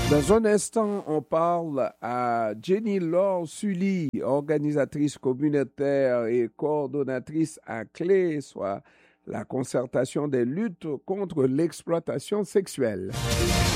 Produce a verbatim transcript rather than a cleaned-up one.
Dans un instant, on parle à Jenny Laure Sully, organisatrice communautaire et coordonnatrice à C L E, soit la concertation des luttes contre l'exploitation sexuelle.